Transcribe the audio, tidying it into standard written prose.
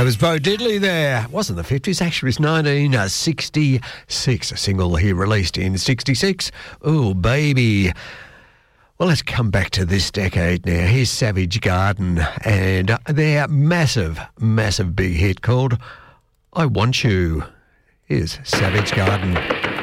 was Bo Diddley there. It wasn't the 50s, actually it was 1966. A single he released in 66. Ooh, baby. Well, let's come back to this decade now. Here's Savage Garden and their massive, massive big hit called I Want You. Here's Savage Garden.